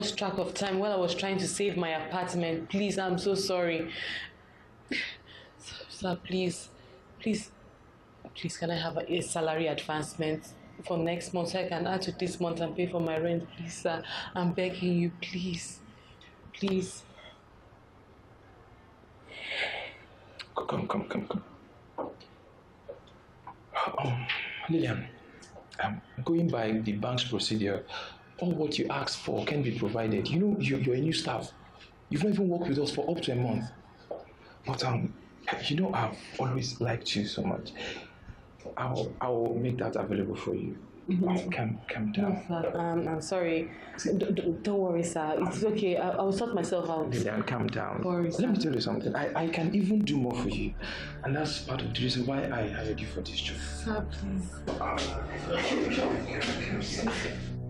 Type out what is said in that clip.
lost track of time while I was trying to save my apartment. Please, I'm so sorry. Sir, please, please, can I have a salary advancement for next month so I can add to this month and pay for my rent, please, sir? I'm begging you, please, please. Come. Lillian, going by the bank's procedure, all what you ask for can be provided. You know, you're a new staff. You've not even worked with us for up to a month. But you know, I've always liked you so much. I'll make that available for you. Calm down. No, sir, I'm sorry. Don't worry, sir. It's okay. I'll sort myself out. Lillian, calm down. Sorry, Let sir. me tell you something. I can even do more for you. And that's part of the reason why I hired you for this job. Sir, please.